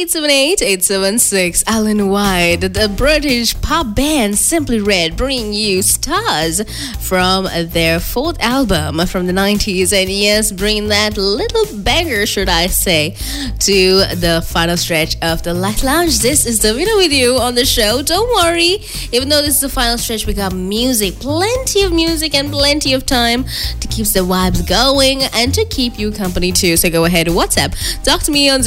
878-876. Alan White, the British pop band Simply Red, bringing you Stars from their fourth album from the 90s. And yes, bringing that little banger, should I say, to the final stretch of the Light Lounge. This is Davina with you on the show. Don't worry, even though this is the final stretch, we got music, plenty of music and plenty of time to keep the vibes going and to keep you company too. So go ahead, WhatsApp, talk to me on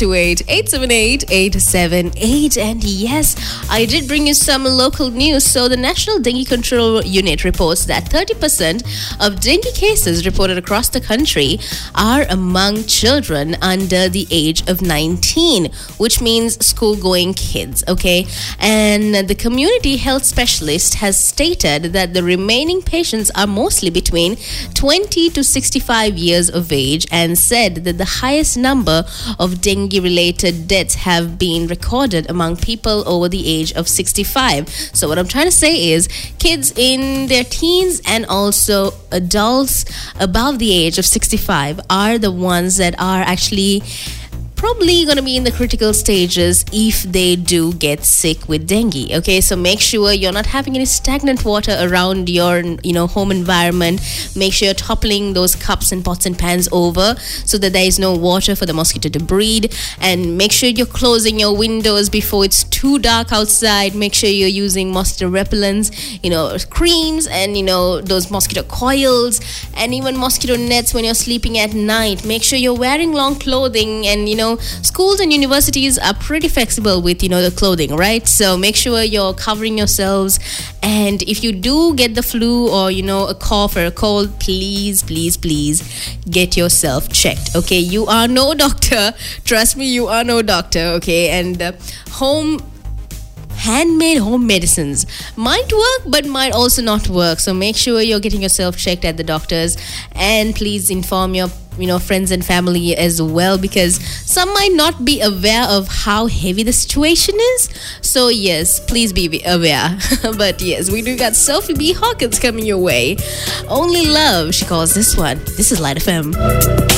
0728-878-878. And yes, I did bring you some local news. So the National Dengue Control Unit reports that 30% of dengue cases reported across the country are among children under the age of 19, which means school-going kids, okay? And the community health specialist has stated that the remaining patients are mostly between 20 to 65 years of age, and said that the highest number of dengue-related deaths have been recorded among people over the age of 65. So what I'm trying to say is kids in their teens and also adults above the age of 65 are the ones that are actually probably going to be in the critical stages if they do get sick with dengue. Okay, so make sure you're not having any stagnant water around your home environment. Make sure you're toppling those cups and pots and pans over so that there is no water for the mosquito to breed. And make sure you're closing your windows before it's too dark outside. Make sure you're using mosquito repellents, creams, and those mosquito coils, and even mosquito nets when you're sleeping at night. Make sure you're wearing long clothing, and schools and universities are pretty flexible with the clothing, right? So make sure you're covering yourselves. And if you do get the flu or a cough or a cold, please get yourself checked. Okay, you are no doctor, trust me, you are no doctor. Okay, and handmade home medicines might work but might also not work. So make sure you're getting yourself checked at the doctors, and please inform your friends and family as well, because some might not be aware of how heavy the situation is. So yes, please be aware. But yes, we do got Sophie B. Hawkins coming your way. Only Love, she calls this one. This is Light FM.